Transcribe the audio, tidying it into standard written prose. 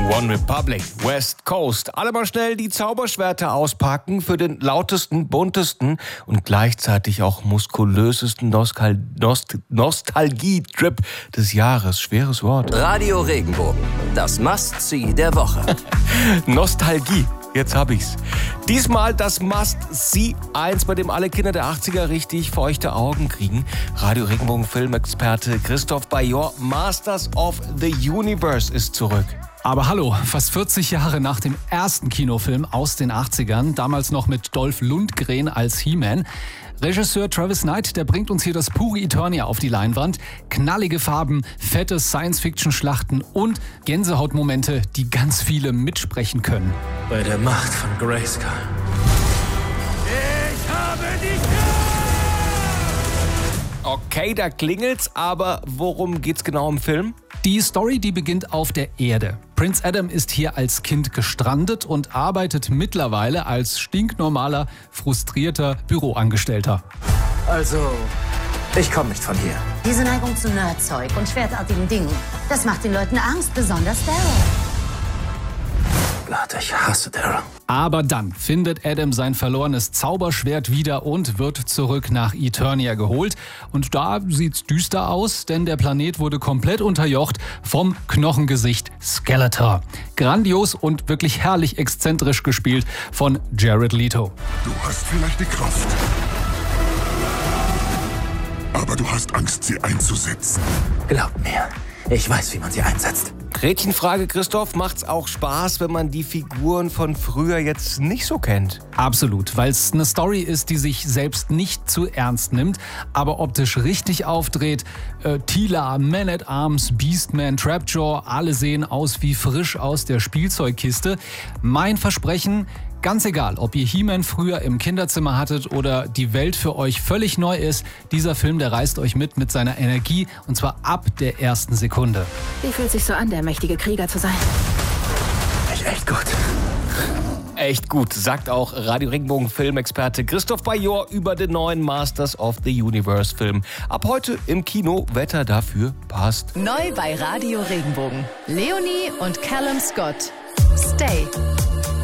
One Republic, West Coast. Alle mal schnell die Zauberschwerter auspacken für den lautesten, buntesten und gleichzeitig auch muskulösesten Nostalgie-Trip des Jahres. Schweres Wort. Radio Regenbogen, das Must-See der Woche. Nostalgie. Jetzt hab ich's. Diesmal das Must-See 1, bei dem alle Kinder der 80er richtig feuchte Augen kriegen. Radio Regenbogen Filmexperte Christoph Bajor, Masters of the Universe, ist zurück. Aber hallo, fast 40 Jahre nach dem ersten Kinofilm aus den 80ern, damals noch mit Dolph Lundgren als He-Man. Regisseur Travis Knight, der bringt uns hier das pure Eternia auf die Leinwand. Knallige Farben, fette Science-Fiction-Schlachten und Gänsehautmomente, die ganz viele mitsprechen können. Bei der Macht von Grayskull. Ich habe dich! Okay, da klingelt's, aber worum geht's genau im Film? Die Story, die beginnt auf der Erde. Prince Adam ist hier als Kind gestrandet und arbeitet mittlerweile als stinknormaler, frustrierter Büroangestellter. Also, ich komme nicht von hier. Diese Neigung zu Nerdzeug und schwertartigen Dingen, das macht den Leuten Angst, besonders Daryl. Gott, ich hasse Daryl. Aber dann findet Adam sein verlorenes Zauberschwert wieder und wird zurück nach Eternia geholt. Und da sieht's düster aus, denn der Planet wurde komplett unterjocht vom Knochengesicht Skeletor. Grandios und wirklich herrlich exzentrisch gespielt von Jared Leto. Du hast vielleicht die Kraft, aber du hast Angst, sie einzusetzen. Glaub mir, ich weiß, wie man sie einsetzt. Gretchenfrage, Christoph, macht's auch Spaß, wenn man die Figuren von früher jetzt nicht so kennt? Absolut, weil es eine Story ist, die sich selbst nicht zu ernst nimmt, aber optisch richtig aufdreht. Teela, Man-at-Arms, Beastman, Trapjaw, alle sehen aus wie frisch aus der Spielzeugkiste. Mein Versprechen: ganz egal, ob ihr He-Man früher im Kinderzimmer hattet oder die Welt für euch völlig neu ist, dieser Film, der reißt euch mit seiner Energie, und zwar ab der ersten Sekunde. Wie fühlt sich so an, der mächtige Krieger zu sein? Echt gut. Echt gut, sagt auch Radio Regenbogen Filmexperte Christoph Bajor über den neuen Masters of the Universe Film. Ab heute im Kino, Wetter dafür passt. Neu bei Radio Regenbogen. Leonie und Callum Scott. Stay.